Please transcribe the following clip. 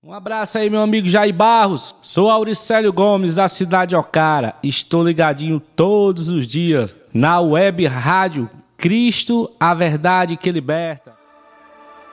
Um abraço aí, meu amigo Jair Barros. Sou Auricélio Gomes, da cidade de Ocara. Estou ligadinho todos os dias na web rádio Cristo, a verdade que liberta.